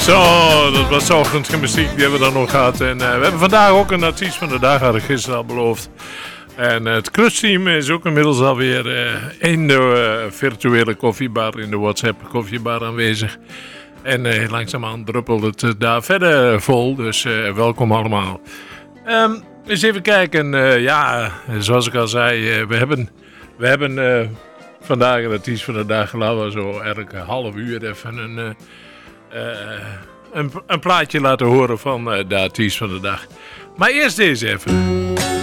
Zo, dat was ochtendmuziek, die hebben we dan nog gehad. En we hebben vandaag ook een artiest van de dag, had ik gisteren al beloofd. En het crustteam is ook inmiddels alweer in de virtuele koffiebar, in de WhatsApp koffiebar aanwezig. En langzaamaan druppelt het daar verder vol, dus welkom allemaal. Eens even kijken, ja, zoals ik al zei, we hebben vandaag een artiest van de dag, laten we zo elke half uur even een plaatje laten horen van de artiest van de dag. Maar eerst deze even.